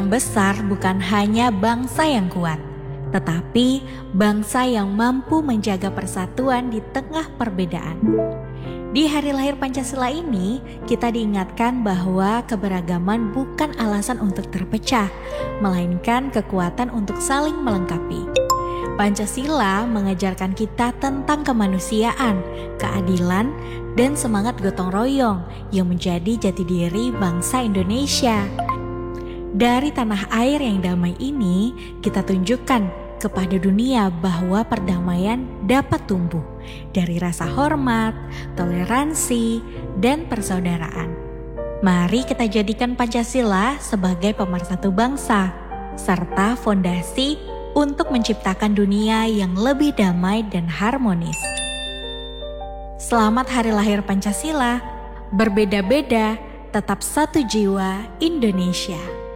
yang besar bukan hanya bangsa yang kuat, tetapi bangsa yang mampu menjaga persatuan di tengah perbedaan. Di hari lahir Pancasila ini, kita diingatkan bahwa keberagaman bukan alasan untuk terpecah, melainkan kekuatan untuk saling melengkapi. Pancasila mengajarkan kita tentang kemanusiaan, keadilan, dan semangat gotong royong yang menjadi jati diri bangsa Indonesia. Dari tanah air yang damai ini, kita tunjukkan kepada dunia bahwa perdamaian dapat tumbuh dari rasa hormat, toleransi, dan persaudaraan. Mari kita jadikan Pancasila sebagai pemersatu bangsa, serta fondasi untuk menciptakan dunia yang lebih damai dan harmonis. Selamat Hari Lahir Pancasila, berbeda-beda, tetap satu jiwa Indonesia.